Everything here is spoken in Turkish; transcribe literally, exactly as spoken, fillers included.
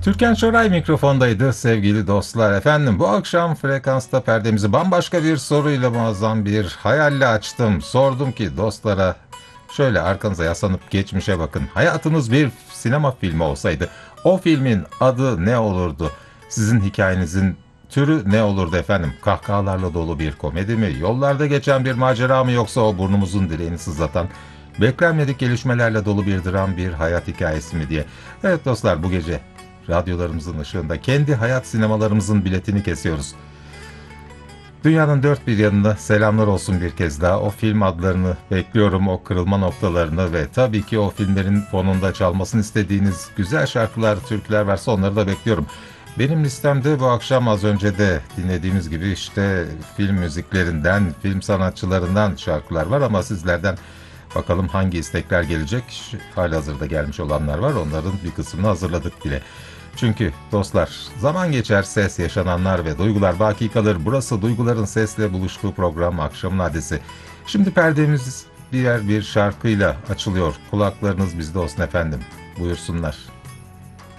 Türkan Şoray mikrofondaydı sevgili dostlar. Efendim bu akşam frekansta perdemizi bambaşka bir soruyla muazzam bir hayalle açtım. Sordum ki dostlara şöyle arkanıza yaslanıp geçmişe bakın. Hayatınız bir sinema filmi olsaydı o filmin adı ne olurdu? Sizin hikayenizin türü ne olurdu efendim? Kahkahalarla dolu bir komedi mi? Yollarda geçen bir macera mı yoksa o burnumuzun direğini sızlatan beklenmedik gelişmelerle dolu bir dram, bir hayat hikayesi mi diye. Evet dostlar, bu gece radyolarımızın ışığında kendi hayat sinemalarımızın biletini kesiyoruz. Dünyanın dört bir yanına selamlar olsun bir kez daha. O film adlarını bekliyorum, o kırılma noktalarını ve tabii ki o filmlerin fonunda çalmasını istediğiniz güzel şarkılar, türküler varsa onları da bekliyorum. Benim listemde bu akşam az önce de dinlediğimiz gibi işte film müziklerinden, film sanatçılarından şarkılar var ama sizlerden bakalım hangi istekler gelecek. Halihazırda gelmiş olanlar var, onların bir kısmını hazırladık bile. Çünkü dostlar, zaman geçer, ses, yaşananlar ve duygular baki kalır. Burası duyguların sesle buluştuğu program, akşamın adresi. Şimdi perdemiz diğer bir şarkıyla açılıyor. Kulaklarınız bizde olsun efendim. Buyursunlar.